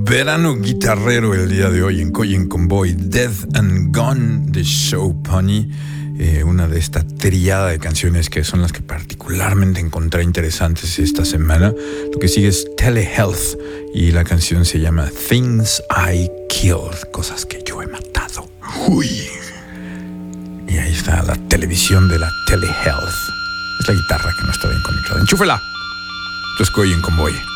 verano guitarrero el día de hoy en Coyen Convoy. Dead and Gone de Show Pony, una de esta triada de canciones que son las que particularmente encontré interesantes esta semana. Lo que sigue es Telehealth y la canción se llama Things I Killed, cosas que yo he matado. Uy. Y ahí está la televisión de la Telehealth. Es la guitarra que no está bien conectada. ¡Enchúfela! Esto es Coyen Convoy.